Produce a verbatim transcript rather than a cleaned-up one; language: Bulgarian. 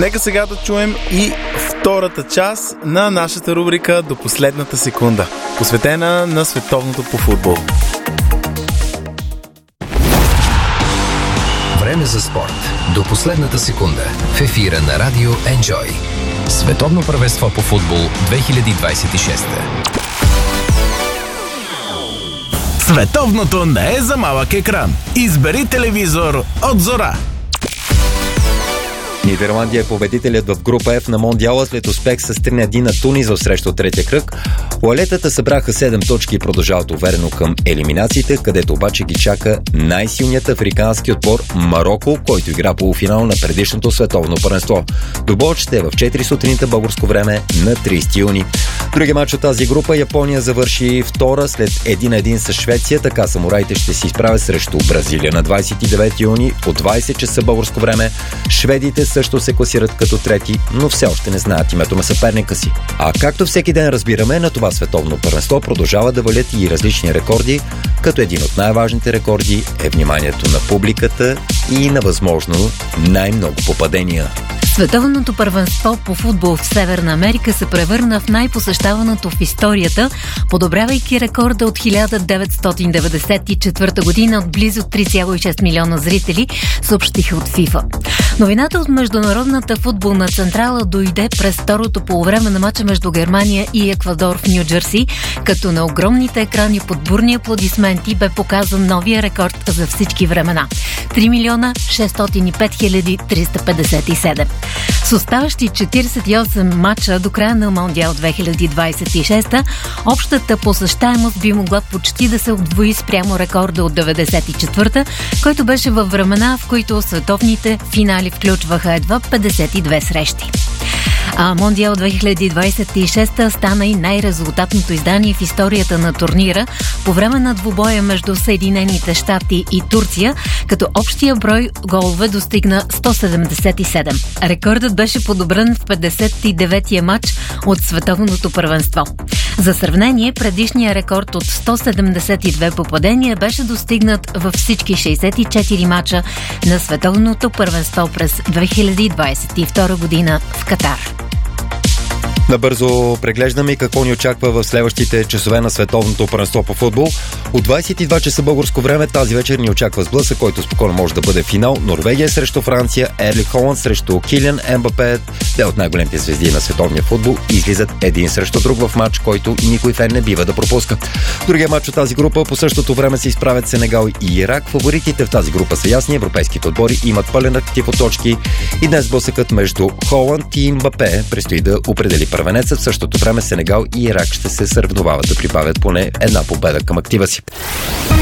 Нека сега да чуем и втората част на нашата рубрика До последната секунда, посветена на световното по футбол. Време за спорт. До последната секунда. В ефира на Радио Enjoy. Световно първенство по футбол две хиляди двадесет и шеста. Световното не е за малък екран. Избери телевизор от Зора. Нидерландия е победителят в група F на Мондиала след успех с три на един на Тунис в срещу от третия кръг. Уалетата събраха седем точки и продължават уверено към елиминациите, където обаче ги чака най-силният африкански отбор Мароко, който игра полуфинал на предишното световно първенство. Двубоят ще е в четири сутринта българско време на тридесети юни. Другия мач от тази група Япония завърши втора след един на един с Швеция, така самураите ще се изправят срещу Бразилия на двадесет и девети юни по двадесет часа българско време. Шведите също се класират като трети, но все още не знаят името на съперника си. А както всеки ден разбираме, на това световно първенство продължава да валят и различни рекорди, като един от най-важните рекорди е вниманието на публиката и на възможно най-много попадения. Световното първенство по футбол в Северна Америка се превърна в най-посещаваното в историята, подобрявайки рекорда от хиляда деветстотин деветдесет и четвърта година от близо три цяло и шест милиона зрители, съобщиха от ФИФА. Новината от Международната футболна централа дойде през второто полувреме на мача между Германия и Еквадор в Ню Джерси, като на огромните екрани под бурни аплодисменти бе показан новия рекорд за всички времена – три милиона шестстотин и пет хиляди триста петдесет и седем. С оставащи четиридесет и осем мача до края на Мондиал две хиляди двадесет и шеста, общата посещаемост би могла почти да се удвои спрямо рекорда от деветдесет и четвърта, който беше във времена, в които световните финали включваха едва петдесет и две срещи. А Мондиал две хиляди двадесет и шеста стана и най-резултатното издание в историята на турнира по време на двубоя между Съединените щати и Турция, като общия брой голове достигна сто седемдесет и седем. Рекордът беше подобрен в петдесет и деветия матч от световното първенство. За сравнение, предишният рекорд от сто седемдесет и две попадения беше достигнат във всички шейсет и четири мача на световното първенство през две хиляди двадесет и втора година в Катар. Набързо преглеждаме какво ни очаква в следващите часове на световното първенство по футбол. От двадесет и два часа българско време тази вечер ни очаква сблъсък, който спокойно може да бъде финал. Норвегия срещу Франция, Ерлинг Холанд срещу Килиан Ембапе. Те от най-големите звезди на световния футбол излизат един срещу друг в матч, който никой фен не бива да пропуска. Другия матч от тази група по същото време се изправят Сенегал и Ирак. Фаворитите в тази група са ясни. Европейските отбори имат пълен актив от точки и днес сблъсъкът между Холанд и Ембапе предстои да определи първенеца. В същото време Сенегал и Ирак ще се съревновават да прибавят поне една победа към актива си.